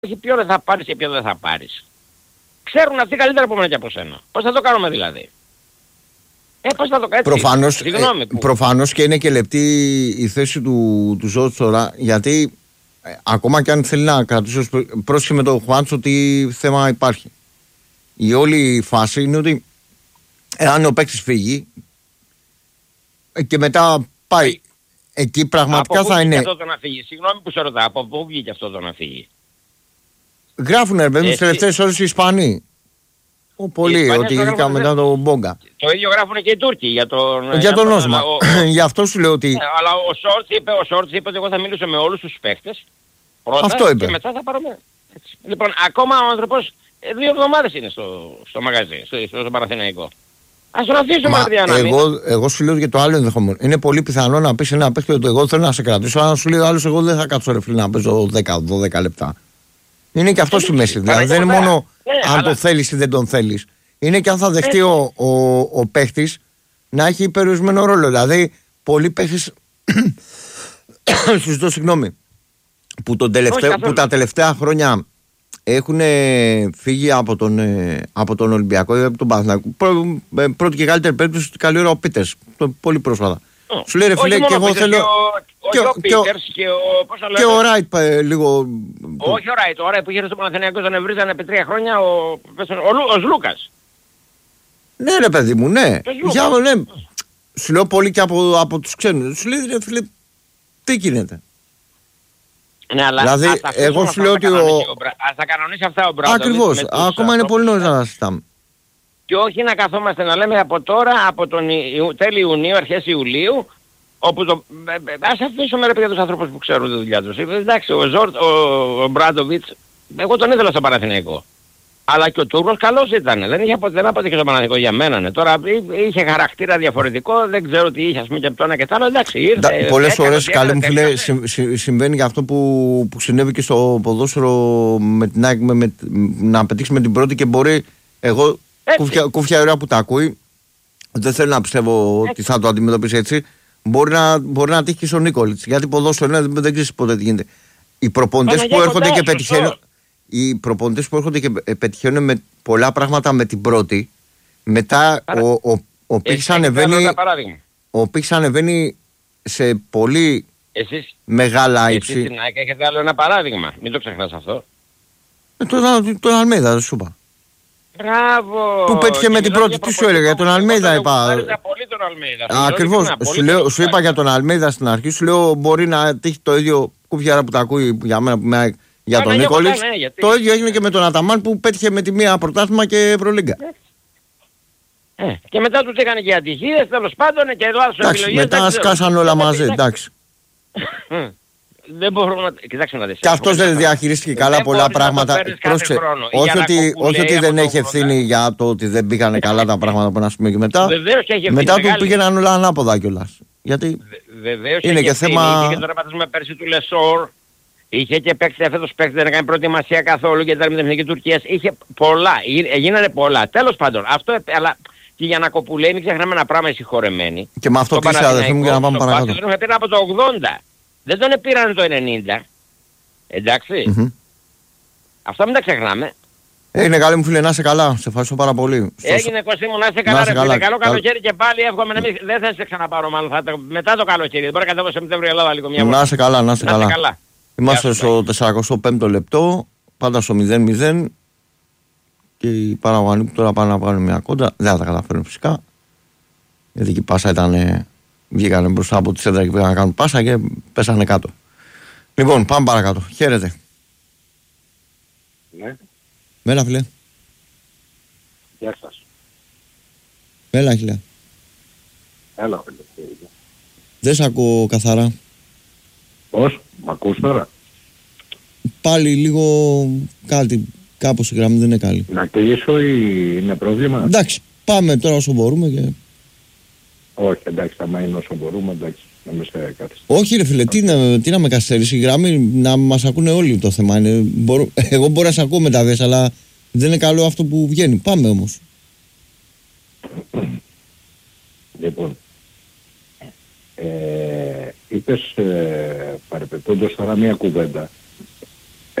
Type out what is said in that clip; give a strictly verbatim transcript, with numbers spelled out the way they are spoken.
όχι ποιο δεν θα πάρεις και ποιο δεν θα πάρεις. Ξέρουν αυτοί καλύτερα από μένα και από σένα. Πώς θα το κάνουμε δηλαδή. Ε, πώς θα το κάνουμε. Προφανώς, ε, προφανώς και είναι και λεπτή η θέση του, του Ζώτς τώρα, γιατί ε, ακόμα και αν θέλει να κρατήσει πρόσχε με τον Χουάντσο τι θέμα υπάρχει. Η όλη φάση είναι ότι εάν ο παίκτης φύγει ε, και μετά πάει εκεί πραγματικά από θα είναι. Αυτό το να φύγει. Συγγνώμη που σε ρωτάω, από πού βγήκε αυτό το να φύγει. Γράφουνε ρε παιδί τις τελευταίες ώρες οι Ισπανοί. Ο πολύ, ότι ειδικά μετά τον Μπόγκα. Το ίδιο γράφουν και οι Τούρκοι για τον... Για τον Όσμα. Γι' αυτό σου λέω ότι... Ναι, αλλά ο Σόρτς είπε, ο Σόρτς είπε ότι εγώ θα μιλήσω με όλους τους παίχτες. Πρώτα αυτό είπε. Και μετά θα πάρω με... Λοιπόν, ακόμα ο άνθρωπος δύο εβδομάδες είναι στο, στο μαγαζί, στο, στο, στο Παναθηναϊκό. Ας τον αφήσουμε αρδιά να εγώ, εγώ σου λέω για το άλλο ενδεχόμενο. Είναι πολύ πιθανό να πεις ένα παίχτη ότι εγώ θέλω να σε κρατήσω, αλλά σου λέει ο άλλος εγώ δεν θα κάτσω ρε φίλε να παίζω δέκα δώδεκα λεπτά. Είναι και αυτό στη μέση. Δηλαδή δεν είναι μόνο ναι, αν αλλά... το θέλεις ή δεν τον θέλεις. Είναι και αν θα δεχτεί ε, ο, ο, ο παίχτης να έχει περιορισμένο ρόλο. Δηλαδή, πολλοί παίχτες. Σου ζητώ συγγνώμη. Που, τον τελευταίο, που τα τελευταία χρόνια έχουν φύγει από τον, από τον Ολυμπιακό ή από τον Παναθηναϊκό. Πρώτη και καλύτερη περίπτωση ότι καλή ώρα ο Πίτερς. Πολύ πρόσφατα. Oh. Σου λέει ρε φίλε, και εγώ θέλω. Και ο Πίτερς και ο... Πώς θα και ο Ράιτ λίγο... Όχι ο Ράιτ, ο Ράιτ που είχε στο Παναθηναϊκό τον ευρύζαν επί τρία χρόνια ο, ο, ο, ο Λούκας. Ναι ρε παιδί μου, ναι. Για, ναι. Σου λέω πολύ και από, από τους ξένους. Σου λέει ρε φίλε, τι γίνεται. Ναι, αλλά δηλαδή, εγώ σου λέω ότι ο... Ας τα κανονίσει αυτά ο Μπράντοβιτς. Ακριβώς, ακόμα είναι πολύ νωρίς να τα συζητάμε. Και όχι να καθόμαστε να λέμε από τώρα, από τον Ιου, τέλη Ιουνίου, αρχές Ιουλίου, όπου το... Ας αφήσουμε ρε παιδιά τους ανθρώπους που ξέρουν τη δουλειά τους. Εντάξει, ο Ζόρτ, ο, ο Μπράντοβιτς, εγώ τον ήθελα στο Παναθηναϊκό. Αλλά και ο Τούρκος καλός ήταν. Δεν είχε ποτέ να και στο Παναθηναϊκό για μένα. Ναι. Τώρα είχε χαρακτήρα διαφορετικό, δεν ξέρω τι είχε ας πούμε και από το ένα και το άλλο. Εντάξει, ήρθε. Πολλές φορές, καλέ μου φίλε, συμβαίνει για αυτό που, που συνέβη και στο ποδόσφαιρο με την ΑΕΚ, με, με, να πετύξει με την πρώτη και μπορεί, εγώ κούφια, κούφια ωραία που τα ακούει, δεν θέλω να πιστεύω ότι θα το αντιμετωπίσει έτσι, μπορεί να, μπορεί να τύχει και στον Νίκολιτς. Γιατί ποδόσφαιρο ναι, δεν ξέρεις ποτέ τι γίνεται. Οι προπονητές που έρχονται και πετυχαίνουν. Οι προπονητές που έρχονται και πετυχαίνουν με πολλά πράγματα με την πρώτη, μετά Άρα, ο, ο, ο Πίξ ανεβαίνει, ο Πίξ ανεβαίνει σε πολύ εσείς, μεγάλα ύψη. Εσείς στην ΑΕΚ έχετε άλλο ένα παράδειγμα, μην το ξεχνάς αυτό. Ε, τον το Αλμέιδα, δεν σου είπα. Μπράβο! Που πέτυχε με την πρώτη, τι σου έλεγα, για τον Αλμέιδα είπα. Πολύ τον Αλμέιδα. Ακριβώς, σου, λέω, σου είπα για τον Αλμέιδα στην αρχή, σου λέω μπορεί να τύχει το ίδιο κουφιάρα που τα ακούει για μένα που με για τον Νίκολιτς. Ναι, το ίδιο έγινε και με τον Αταμάν που πέτυχε με τη μία πρωτάθλημα και Ευρωλίγκα. Ε, ε, και μετά τους είχαν και ατυχίες, τέλος πάντων και λάθος επιλογές. Μετά σκάσαν όλα μαζί, εντάξει. Δεν μπορώ να... Κοιτάξτε να δεις. Και αυτός δεν διαχειρίστηκε καλά πολλά πράγματα. Όχι ότι δεν έχει ευθύνη για το ότι δεν πήγανε καλά τα πράγματα που να πούμε και μετά. Μετά του πήγαιναν όλα ανάποδα κιόλας. Γιατί είναι και θέμα... Και τώρα πατήσουμε πέρσι του Λεσόρ. Είχε και παίξει αυτός παίκτης, δεν έκανε προετοιμασία καθόλου και ήταν με την Εθνική Τουρκίας. Είχε πολλά, γίνανε πολλά. Τέλος πάντων, αυτό, αλλά και για να κοπουλέει, μην ξεχνάμε ένα πράγμα συγχωρεμένοι. Και με αυτό κλείσε αδερφή μου για να πάμε παρακάτω. Δεν τον πήραν από το ογδόντα. Δεν τον πήραν το ενενήντα. Εντάξει. Mm-hmm. Αυτό μην τα ξεχνάμε. Έγινε καλή μου φίλε, να είσαι καλά. Σε ευχαριστώ πάρα πολύ. Έγινε Κωστή μου, να είσαι καλά, ρε φίλε. Καλό καλοκαίρι και πάλι εύχομαι να μην... Δεν θα σε ξαναπάρω μάλλον. Θα... Μετά το καλοκαίρι. Μπορεί να κατέβω Σεπτέμβριο Ελλάδα λίγο μια φορά. Να είσαι καλά, να είσαι καλά. καλά. Είμαστε στο τεσσαρακοστό πέμπτο λεπτό, πάντα στο μηδέν μηδέν και οι Παραγωγανοί που τώρα πάνε να βγάλουν μια κόντα δεν θα τα καταφέρουν φυσικά, γιατί η πάσα ήταν, βγήκανε μπροστά από τη σέντρα και πήγαν να κάνουν πάσα και πέσανε κάτω. Λοιπόν, πάμε παρακάτω. Χαίρετε. Ναι. Μέλα φίλε. Γεια σας. Μέλα φίλε. Έλα φίλε. Δεν σ' ακούω καθαρά. Πώς, μ' ακούς τώρα? Πάλι λίγο κάτι, κάπως η γραμμή δεν είναι καλή. Να κλείσω ή είναι πρόβλημα? Εντάξει, πάμε τώρα όσο μπορούμε και... Όχι, εντάξει, άμα είναι όσο μπορούμε, εντάξει, να μην σε καθυστερήσει. Όχι ρε φίλε, τι να, τι να με καθυστερήσει, η γραμμή να μας ακούνε όλοι το θέμα είναι. Μπορώ, εγώ μπορώ να σε ακούω μεταβές, αλλά δεν είναι καλό αυτό που βγαίνει. Πάμε όμως. Λοιπόν, ε, είπες ε, παρεπιπτόντως τώρα μία κουβέντα